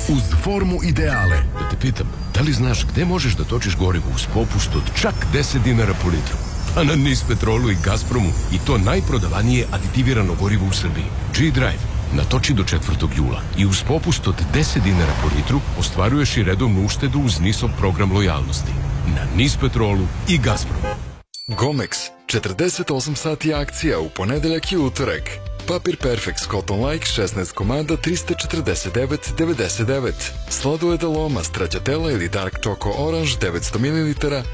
uz formu ideale. Da te pitam, da li znaš gde možeš da točiš gorivo uz popust od čak 10 dinara po litru? A na NIS Petrolu i Gazpromu, i to najprodavanije aditivirano gorivo u Srbiji. G-Drive natoči do 4. jula i uz popust od 10 dinara po litru ostvaruješ i redovnu uštedu uz NIS-ov program lojalnosti. Na NIS Petrolu i Gazpromu. Gomex, 48 sati akcija u ponedeljak i utorak. Papir Perfex Cotton Like 16 komada 349,99. Sladoled Loma Stracciatella ili Dark Choco Orange 900 ml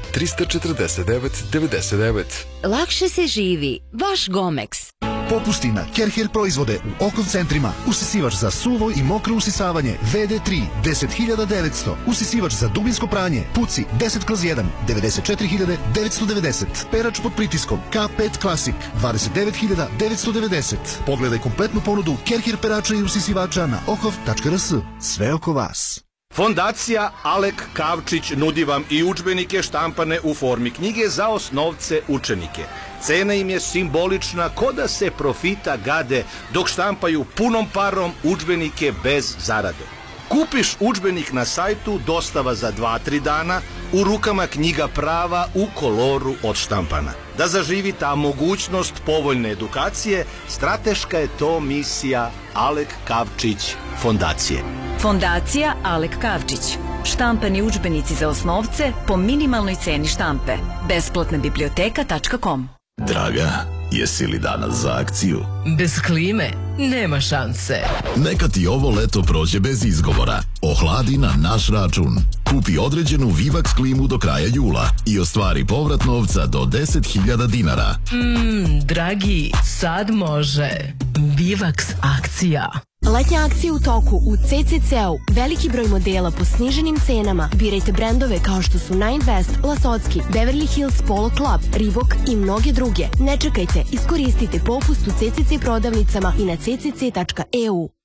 349,99. Lakše se živi. Vaš Gomex. Popusti na Kerher proizvode u Okov centrima. Usisivač za suvo i mokro usisavanje VD3 10.900. Usisivač za dubinsko pranje Puci 10/1 94.990. Perač pod pritiskom K5 Classic 29.990. Pogledaj kompletnu ponudu Kerher perača i usisivača na okov.rs. Sve oko vas. Fondacija Alek Kavčić nudi vam i udžbenike štampane u formi knjige za osnovce učenike. Cena im je simbolična, ko da se profita gade dok štampaju punom parom udžbenike bez zarade. Kupiš udžbenik na sajtu, dostava za 2-3 dana, u rukama knjiga prava u koloru od štampana. Da zaživi ta mogućnost povoljne edukacije, strateška je to misija Alek Kavčić Fondacije. Fondacija Alek Kavčić. Štampani udžbenici za osnovce po minimalnoj ceni štampe. Besplatnabiblioteka.com. Draga, jesi li danas za akciju? Bez klime nema šanse. Neka ti ovo leto prođe bez izgovora. Ohladi na naš račun. Kupi određenu Vivax klimu do kraja jula i ostvari povrat novca do 10.000 dinara. Dragi, sad može. Vivax akcija. Letnja akcija u toku u CCC-u. Veliki broj modela po sniženim cenama. Birajte brendove kao što su Nine West, Lasocki, Beverly Hills Polo Club, Reebok i mnoge druge. Ne čekajte, iskoristite popust u CCC prodavnicama i na ccc.eu.